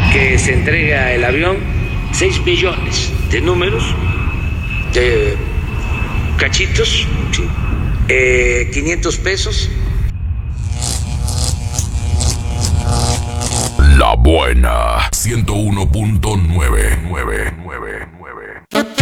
que se entrega el avión, 6 millones de números, de cachitos, sí, 500 pesos. La Buena 101.999.